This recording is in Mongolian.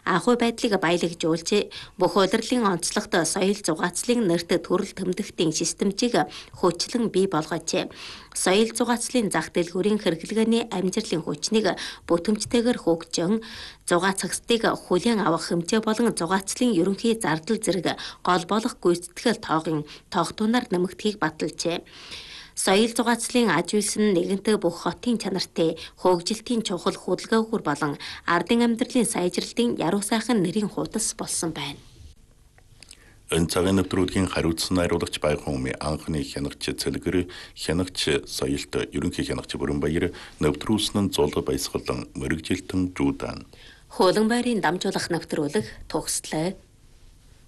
агуу байдлыг баялагжуулж, бүх улирлын онцлогт соёл зугаацлын нэрт төрөл тэмдэгтийн системжийг хөгжлөн бий болгожээ. Соёл зугаацлын зах дэлгүүрийн хэрэглгээний амжилтын хүчнийг бүтэмжтэйгээр хөгжин, зугаацагсдыг хүлээн авах хэмжээ болон зугаацлын ерөнхий зардал зэрэг гол болох гүйцэтгэл тоогын тогтунаар нэмэгдэхийг баталжээ. Соёл зугаацлын аж үйлс нь нэгэнтээ бүх хотын чанартай, хөгжилтийн чухал хөдөлгөөгүйр болон ардын амьдралын сайжралтын яруу сайхан нэрийн хуудас болсон байна. Энэ цагаан нэвтрүүлгийн хариуцсан найруулагч Баяхан анхны хянагч Цэлгэр хянагч соёлт ерөнхий хянагч Бүрэнбаяр нэвтрүүлсэн нь зулга баясгалан мэрэгжилтэн Жуудан. Хуулан байрын дамжуулах нэвтрүүлэг төгслөө.